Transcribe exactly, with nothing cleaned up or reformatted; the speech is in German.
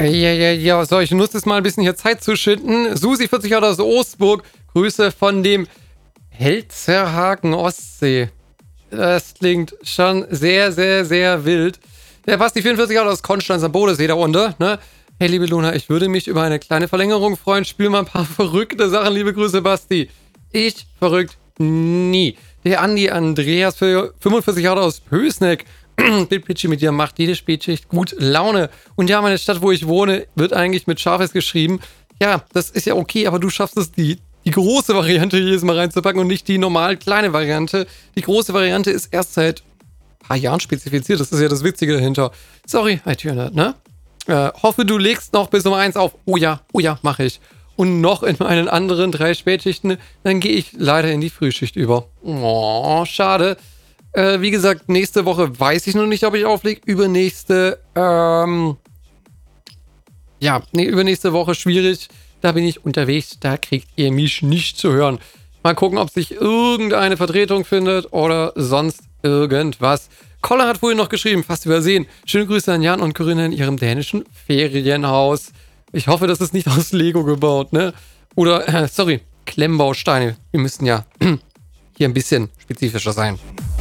Ja, ja, ja, so, ich nutze jetzt mal ein bisschen hier Zeit zu schinden. Susi vierzig Jahre aus Ostburg. Grüße von dem Helzerhaken Ostsee. Das klingt schon sehr, sehr, sehr wild. Der Basti vierundvierzig Jahre aus Konstanz am Bodensee da unten, ne? Hey, liebe Luna, ich würde mich über eine kleine Verlängerung freuen. Spiel mal ein paar verrückte Sachen. Liebe Grüße, Basti. Ich verrückt nie. Der Andi Andreas für fünfundvierzig Jahre aus Pösneck. Bildpitchy mit dir macht jede Spätschicht gut Laune. Und ja, meine Stadt, wo ich wohne, wird eigentlich mit Scharfes geschrieben. Ja, das ist ja okay, aber du schaffst es, die, die große Variante jedes Mal reinzupacken und nicht die normal kleine Variante. Die große Variante ist erst seit ein paar Jahren spezifiziert. Das ist ja das Witzige dahinter. Sorry, iTunes, ne? Äh, hoffe, du legst noch bis um eins auf. Oh ja, oh ja, mache ich. Und noch in meinen anderen drei Spätschichten, dann gehe ich leider in die Frühschicht über. Oh, schade. Äh, wie gesagt, nächste Woche weiß ich noch nicht, ob ich auflege. Übernächste, ähm, ja, nee, übernächste Woche schwierig. Da bin ich unterwegs, da kriegt ihr mich nicht zu hören. Mal gucken, ob sich irgendeine Vertretung findet oder sonst irgendwas. Koller hat vorhin noch geschrieben, fast übersehen. Schöne Grüße an Jan und Corinna in ihrem dänischen Ferienhaus. Ich hoffe, das ist nicht aus Lego gebaut, ne? Oder, äh, sorry, Klemmbausteine. Wir müssen ja hier ein bisschen spezifischer sein.